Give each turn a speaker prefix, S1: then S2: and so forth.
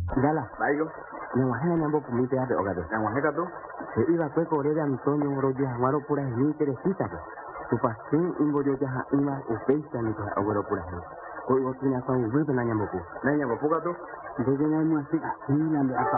S1: Gala.
S2: Bayo.
S1: Nyamahena nyambo pumite ade ogado.
S2: Nyamaheta tu.
S1: Se iba kwe kore de Antonio Rodia Maro pura ni teresita. Tu pasin imbo yo jaha ima upeista ni ta ogoro pura. Koi wakina kwa uwe na nyambo ku.
S2: Na nyambo puka tu.
S1: Dege na mu asik asina de apa